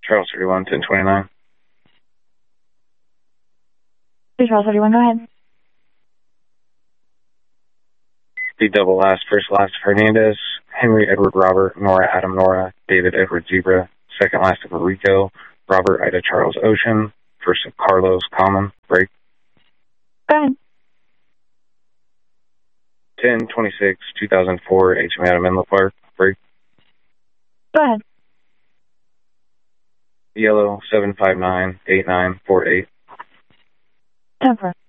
Charles 31, 1029. Hey, Charles 31, go ahead. The double last, first last of Hernandez, Henry Edward Robert, Nora Adam Nora, David Edward Zebra, second last of Rico, Robert Ida Charles Ocean, first of Carlos Common, break. Go ahead. 10/26/2004, HM Adam Menlo Park, break. Go ahead. Yellow 7598948. 10-4.